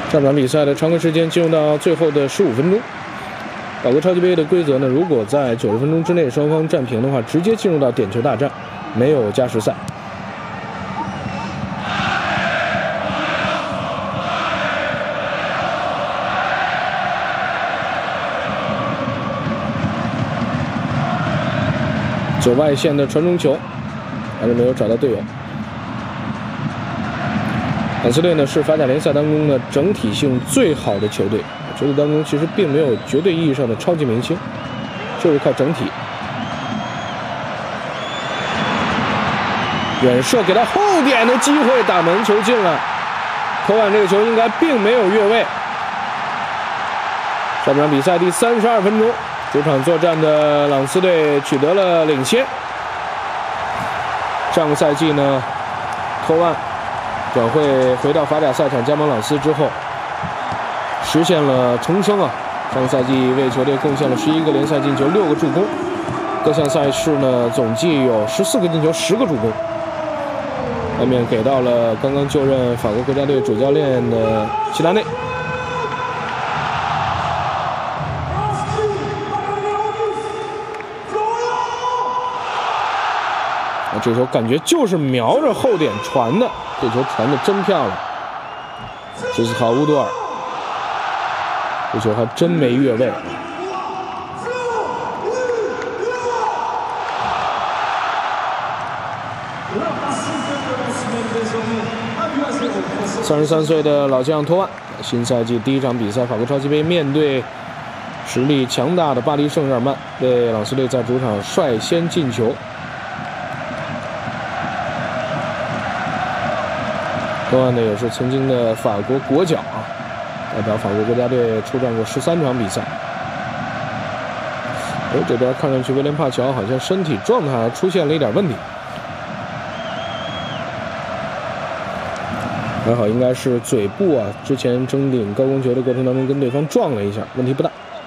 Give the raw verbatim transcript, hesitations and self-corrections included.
上场比赛的常规时间进入到最后的十五分钟。法国超级杯的规则呢，如果在九十分钟之内双方战平的话，直接进入到点球大战，没有加时赛。左外线的传中球，还是没有找到队友。朗斯队呢是法甲联赛当中呢整体性最好的球队，球队当中其实并没有绝对意义上的超级明星，就是靠整体。远射给他后点的机会，打门球进了。托万这个球应该并没有越位。上半场比赛第三十二分钟，主场作战的朗斯队取得了领先。上个赛季呢，托万转会回到法甲赛场加盟朗斯之后，实现了重生啊！上个赛季为球队贡献了十一个联赛进球，六个助攻，各项赛事呢总计有十四个进球，十个助攻。外面给到了刚刚就任法国国家队主教练的齐达内。这球感觉就是瞄着后点传的，这球传的真漂亮。这是好乌多尔，这球还真没越位。三十三岁的老将托万，新赛季第一场比赛法国超级杯面对实力强大的巴黎圣日耳曼，为朗斯队在主场率先进球。托万呢也是曾经的法国国脚啊，代表法国国家队出战过十三场比赛。而这边看上去威廉帕乔好像身体状态出现了一点问题，还好应该是嘴部啊，之前争顶高空球的过程当中跟对方撞了一下，问题不大。